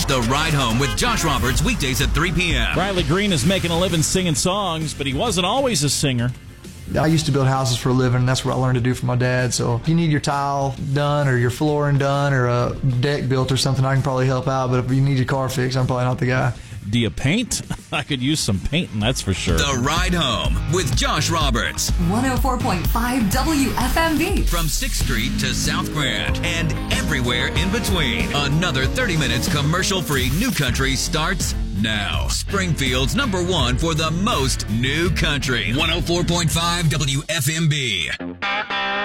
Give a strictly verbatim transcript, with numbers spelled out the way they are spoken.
The Ride Home with Josh Roberts, weekdays at three p.m. Riley Green is making a living singing songs, but he wasn't always a singer. I used to build houses for a living, and that's what I learned to do from my dad. So if you need your tile done or your flooring done or a deck built or something, I can probably help out. But if you need your car fixed, I'm probably not the guy. Do you paint? I could use some painting, that's for sure. The Ride Home with Josh Roberts. one oh four point five W F M B. From sixth Street to South Grand and everywhere in between. Another thirty minutes commercial-free New Country starts now. Springfield's number one for the most new country. one oh four point five W F M B.